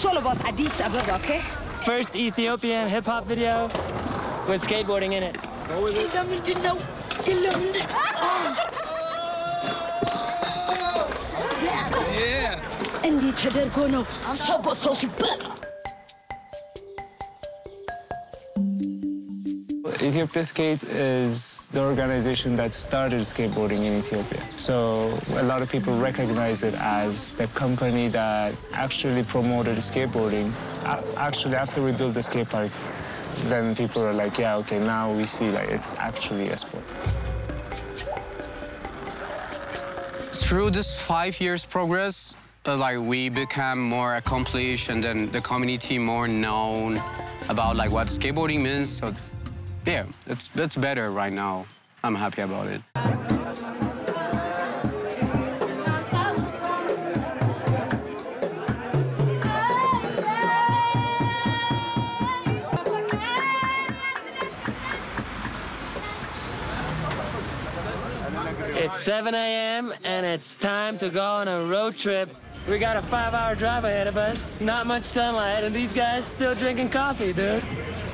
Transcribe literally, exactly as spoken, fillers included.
It's all about Addis Ababa, okay? First Ethiopian hip-hop video with skateboarding in it. Go with it. Yeah. እንዲህ ተደርጎ ነው ሰው በሰው ሲበላ። Ethiopia Skate is the organization that started skateboarding in Ethiopia. So a lot of people recognize it as the company that actually promoted skateboarding. Actually, after we built the skate park, then people are like, yeah, okay, now we see that it's actually a sport. Through this five years progress, uh, like we become more accomplished and then the community more known about like what skateboarding means. So yeah, it's, it's better right now. I'm happy about it. It's seven A M and it's time to go on a road trip. We got a five-hour drive ahead of us, not much sunlight, and these guys still drinking coffee, dude.